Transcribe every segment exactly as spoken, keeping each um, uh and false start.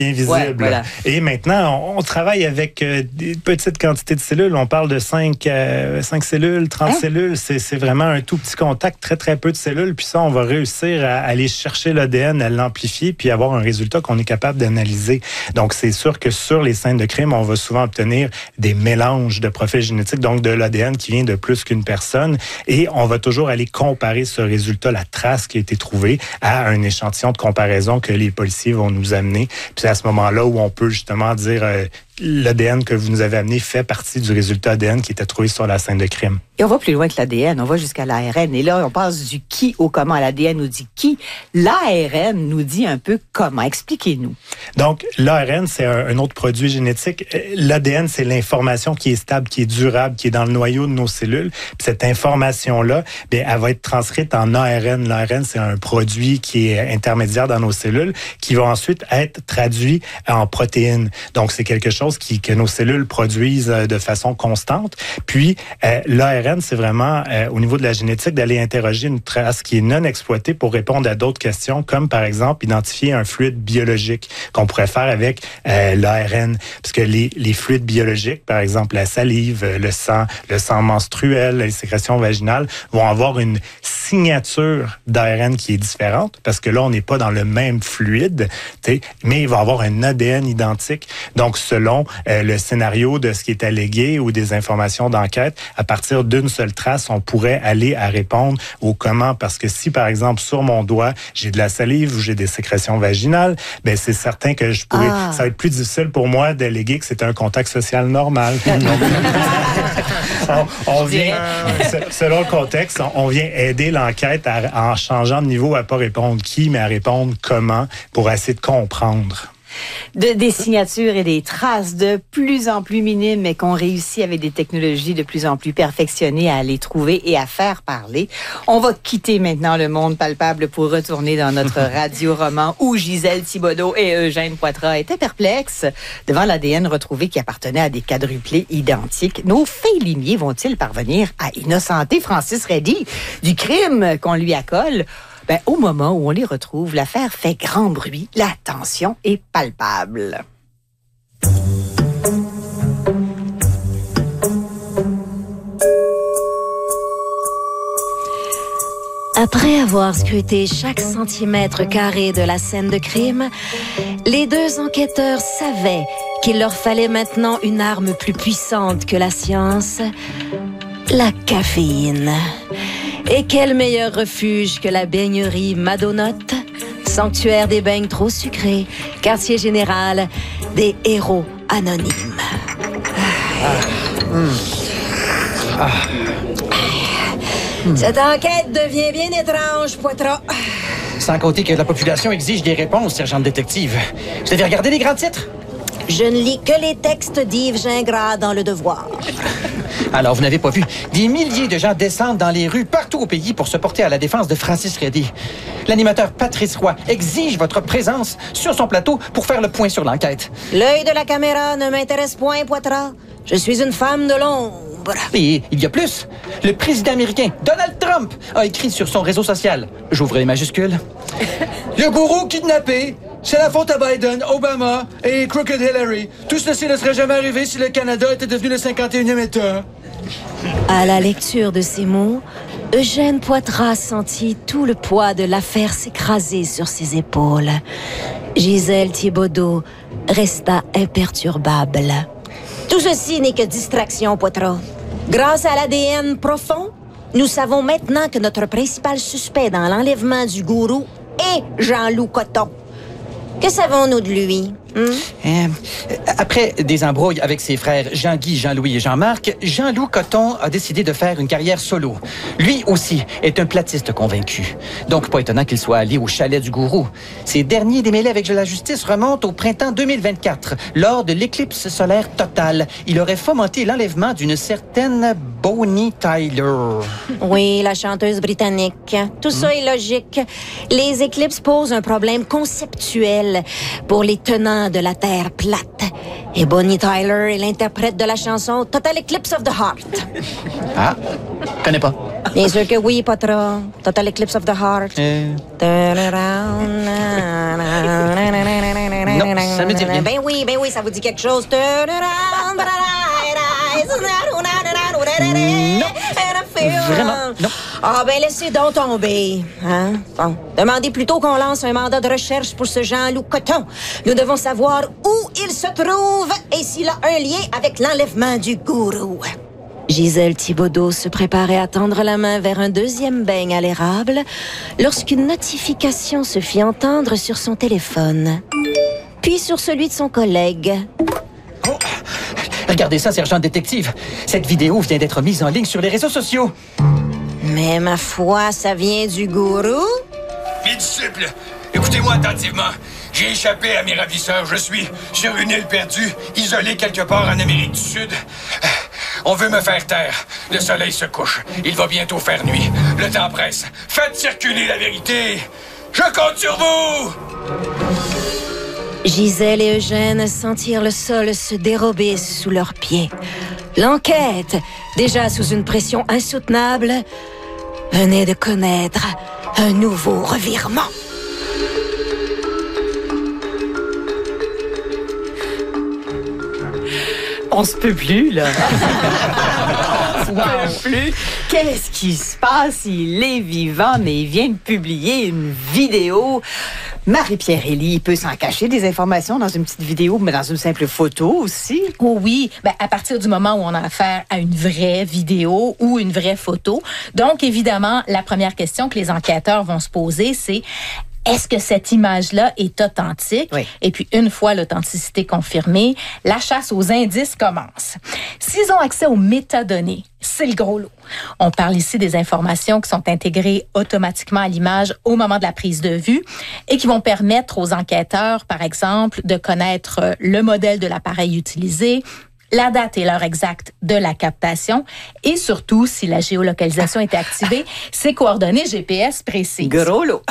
bien visible. Ouais, voilà. Et maintenant, on, on travaille avec euh, des petites quantités de cellules. On parle de cinq, euh, cinq cellules, trente hein? cellules. C'est, c'est vraiment un tout petit contact, très, très peu de cellules. Puis ça, on va réussir à aller chercher l'A D N, à l'amplifier, puis avoir un résultat qu'on est capable d'analyser. Donc, c'est sûr que sur les scènes de crime, on va souvent obtenir des mélanges de profils génétiques, donc de l'A D N qui vient de plus qu'une personne. Et on va toujours aller comparer ce résultat, la trace qui a été trouvée, à un échantillon de comparaison que les policiers vont nous amener. Puis c'est à ce moment-là où on peut justement dire euh, l'A D N que vous nous avez amené fait partie du résultat A D N qui était trouvé sur la scène de crime. Et on va plus loin que l'A D N, on va jusqu'à l'A R N. Et là, on passe du qui au comment. L'A D N nous dit qui. L'A R N nous dit un peu comment. Expliquez-nous. Donc, l'A R N, c'est un, un autre produit génétique. L'A D N, c'est l'information qui est stable, qui est durable, qui est dans le noyau de nos cellules. Puis cette information-là, bien, elle va être transcrite en A R N. L'A R N, c'est un produit qui est intermédiaire dans nos cellules, qui va ensuite être traduit en protéines. Donc, c'est quelque chose qui, que nos cellules produisent de façon constante. Puis, euh, l'A R N, c'est vraiment, euh, au niveau de la génétique, d'aller interroger une trace qui est non exploitée pour répondre à d'autres questions, comme par exemple identifier un fluide biologique qu'on pourrait faire avec euh, l'A R N. Parce que les, les fluides biologiques, par exemple la salive, le sang, le sang menstruel, les sécrétions vaginales, vont avoir une signature d'A R N qui est différente, parce que là, on n'est pas dans le même fluide, mais il va avoir un A D N identique. Donc, selon euh, le scénario de ce qui est allégué ou des informations d'enquête, à partir d'une seule trace, on pourrait aller à répondre au comment. Parce que si, par exemple, sur mon doigt, j'ai de la salive ou j'ai des sécrétions vaginales, ben c'est certain que je pourrais... Ah. Ça va être plus difficile pour moi d'alléguer que c'est un contact social normal. Donc, on, on vient, selon le contexte, on, on vient aider l'enquête à, en changeant de niveau à pas répondre qui, mais à répondre comment pour essayer de comprendre. De, des signatures et des traces de plus en plus minimes, mais qu'on réussit avec des technologies de plus en plus perfectionnées à les trouver et à faire parler. On va quitter maintenant le monde palpable pour retourner dans notre radio-roman où Gisèle Thibodeau et Eugène Poitras étaient perplexes devant l'A D N retrouvé qui appartenait à des quadruplés identiques. Nos faits limiers vont-ils parvenir à innocenter Francis Reddy du crime qu'on lui accole? Ben, au moment où on les retrouve, l'affaire fait grand bruit, la tension est palpable. Après avoir scruté chaque centimètre carré de la scène de crime, les deux enquêteurs savaient qu'il leur fallait maintenant une arme plus puissante que la science, la caféine. Et quel meilleur refuge que la baignerie Madonote, sanctuaire des beignes trop sucrés, quartier général des héros anonymes. Ah. Mmh. Ah. Cette enquête devient bien étrange, Poitras. Sans compter que la population exige des réponses, sergente détective. Vous avez regardé les grands titres? Je ne lis que les textes d'Yves Gingras dans Le Devoir. Alors, vous n'avez pas vu. Des milliers de gens descendent dans les rues partout au pays pour se porter à la défense de Francis Reddy. L'animateur Patrice Roy exige votre présence sur son plateau pour faire le point sur l'enquête. L'œil de la caméra ne m'intéresse point, Poitras. Je suis une femme de l'ombre. Et il y a plus. Le président américain, Donald Trump, a écrit sur son réseau social, j'ouvre les majuscules, le gourou kidnappé, c'est la faute à Biden, Obama et Crooked Hillary. Tout ceci ne serait jamais arrivé si le Canada était devenu le cinquante et unième État. À la lecture de ces mots, Eugène Poitras sentit tout le poids de l'affaire s'écraser sur ses épaules. Gisèle Thibodeau resta imperturbable. Tout ceci n'est que distraction, Poitras. Grâce à l'A D N profond, nous savons maintenant que notre principal suspect dans l'enlèvement du gourou est Jean-Loup Coton. Que savons-nous de lui? Hmm? Euh, après des embrouilles avec ses frères Jean-Guy, Jean-Louis et Jean-Marc, Jean-Loup Coton a décidé de faire une carrière solo. Lui aussi est un platiste convaincu. Donc, pas étonnant qu'il soit allé au chalet du gourou. Ces derniers démêlés avec la justice remontent au printemps deux mille vingt-quatre, lors de l'éclipse solaire totale. Il aurait fomenté l'enlèvement d'une certaine Bonnie Tyler. Oui, la chanteuse britannique. Tout ça est logique. Les éclipses posent un problème conceptuel pour les tenants de la Terre plate. Et Bonnie Tyler est l'interprète de la chanson Total Eclipse of the Heart. Ah, connais pas. Bien sûr que oui, Poitras. Total Eclipse of the Heart. Euh... Turn around. Non, ça me dit rien. Ben oui, ben oui, ça vous dit quelque chose. Non, vraiment, non. Ah, ben laissez donc tomber. Hein? Bon, demandez plutôt qu'on lance un mandat de recherche pour ce Jean-Loup Coton. Nous devons savoir où il se trouve et s'il a un lien avec l'enlèvement du gourou. Gisèle Thibodeau se préparait à tendre la main vers un deuxième beigne à l'érable lorsqu'une notification se fit entendre sur son téléphone, puis sur celui de son collègue. Oh, regardez ça, sergent détective. Cette vidéo vient d'être mise en ligne sur les réseaux sociaux. Mais ma foi, ça vient du gourou? Mes disciples, écoutez-moi attentivement. J'ai échappé à mes ravisseurs. Je suis sur une île perdue, isolée quelque part en Amérique du Sud. On veut me faire taire. Le soleil se couche. Il va bientôt faire nuit. Le temps presse. Faites circuler la vérité. Je compte sur vous! Gisèle et Eugène sentirent le sol se dérober sous leurs pieds. L'enquête, déjà sous une pression insoutenable, venait de connaître un nouveau revirement. On se peut plus, là. On se peut plus. Qu'est-ce qui se passe? Il est vivant, mais il vient de publier une vidéo. Marie-Pierre Elie, il peut s'en cacher des informations dans une petite vidéo, mais dans une simple photo aussi. Oh oui, ben, à partir du moment où on a affaire à une vraie vidéo ou une vraie photo. Donc, évidemment, la première question que les enquêteurs vont se poser, c'est: est-ce que cette image-là est authentique? Oui. Et puis, une fois l'authenticité confirmée, la chasse aux indices commence. S'ils ont accès aux métadonnées, c'est le gros lot. On parle ici des informations qui sont intégrées automatiquement à l'image au moment de la prise de vue et qui vont permettre aux enquêteurs, par exemple, de connaître le modèle de l'appareil utilisé, la date et l'heure exacte de la captation et surtout, si la géolocalisation était activée, ses coordonnées G P S précises. Gros lot.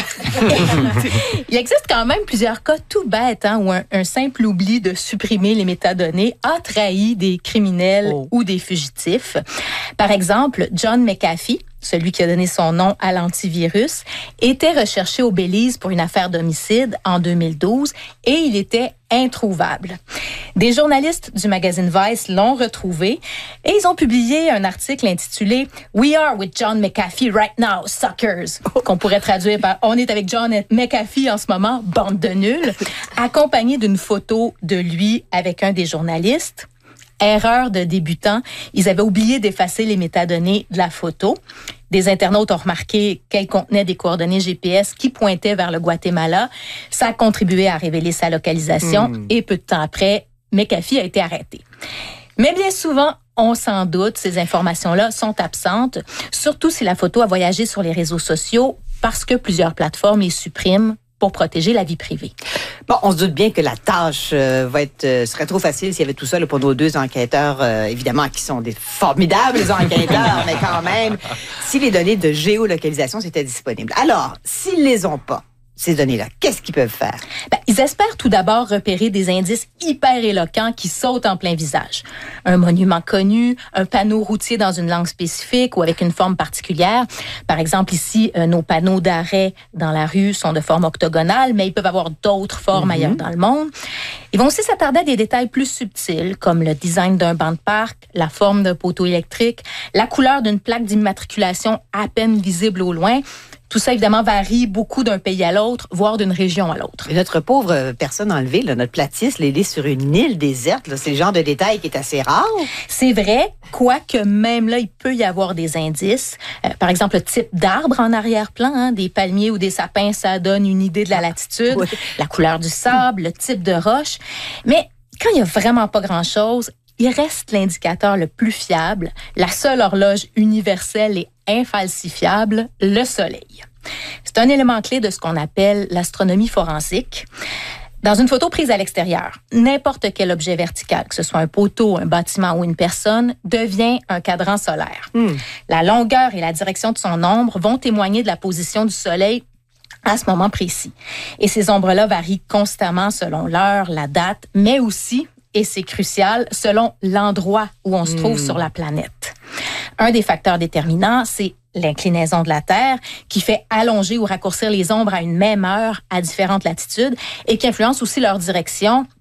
Il existe quand même plusieurs cas tout bêtes hein, où un, un simple oubli de supprimer les métadonnées a trahi des criminels oh. ou des fugitifs. Par exemple, John McAfee, celui qui a donné son nom à l'antivirus, était recherché au Belize pour une affaire d'homicide en deux mille douze et il était introuvable. Des journalistes du magazine Vice l'ont retrouvé et ils ont publié un article intitulé « We are with John McAfee right now, suckers », qu'on pourrait traduire par « On est avec John McAfee en ce moment, bande de nuls », accompagné d'une photo de lui avec un des journalistes. Erreur de débutant, ils avaient oublié d'effacer les métadonnées de la photo. Des internautes ont remarqué qu'elle contenait des coordonnées G P S qui pointaient vers le Guatemala. Ça a contribué à révéler sa localisation mmh. et peu de temps après, McAfee a été arrêté. Mais bien souvent, on s'en doute, ces informations-là sont absentes, surtout si la photo a voyagé sur les réseaux sociaux parce que plusieurs plateformes les suppriment pour protéger la vie privée. Bon, on se doute bien que la tâche euh, va être euh, serait trop facile s'il y avait tout ça là, pour nos deux enquêteurs, euh, évidemment, qui sont des formidables enquêteurs, mais quand même, si les données de géolocalisation étaient disponibles. Alors, s'ils les ont pas, ces données-là, qu'est-ce qu'ils peuvent faire? Ben, ils espèrent tout d'abord repérer des indices hyper éloquents qui sautent en plein visage. Un monument connu, un panneau routier dans une langue spécifique ou avec une forme particulière. Par exemple, ici, euh, nos panneaux d'arrêt dans la rue sont de forme octogonale, mais ils peuvent avoir d'autres formes mm-hmm. ailleurs dans le monde. Ils vont aussi s'attarder à des détails plus subtils, comme le design d'un banc de parc, la forme d'un poteau électrique, la couleur d'une plaque d'immatriculation à peine visible au loin. Tout ça, évidemment, varie beaucoup d'un pays à l'autre, voire d'une région à l'autre. Et notre pauvre personne enlevée, là, notre platiste, elle est sur une île déserte. Là, c'est le genre de détail qui est assez rare. C'est vrai, quoique même là, il peut y avoir des indices. Euh, par exemple, le type d'arbre en arrière-plan, hein, des palmiers ou des sapins, ça donne une idée de la latitude, oui. la couleur du sable, le type de roche. Mais quand il n'y a vraiment pas grand-chose, il reste l'indicateur le plus fiable, la seule horloge universelle et infalsifiable, le soleil. C'est un élément clé de ce qu'on appelle l'astronomie forensique. Dans une photo prise à l'extérieur, n'importe quel objet vertical, que ce soit un poteau, un bâtiment ou une personne, devient un cadran solaire. Mm. La longueur et la direction de son ombre vont témoigner de la position du soleil à ce moment précis. Et ces ombres-là varient constamment selon l'heure, la date, mais aussi, et c'est crucial, selon l'endroit où on se trouve mmh. sur la planète. Un des facteurs déterminants, c'est l'inclinaison de la Terre, qui fait allonger ou raccourcir les ombres à une même heure à différentes latitudes et qui influence aussi leur direction